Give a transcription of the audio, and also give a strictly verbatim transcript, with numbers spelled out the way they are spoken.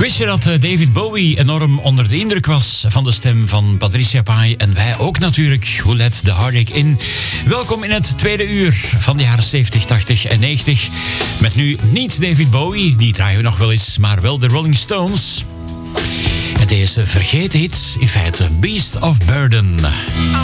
Wist je dat David Bowie enorm onder de indruk was van de stem van Patricia Pai? En wij ook natuurlijk. Who Let the Heartache In? Welkom in het tweede uur van de jaren zeventig, tachtig en negentig. Met nu niet David Bowie, die draaien we nog wel eens, maar wel de Rolling Stones. En deze vergeten hit, in feite Beast of Burden.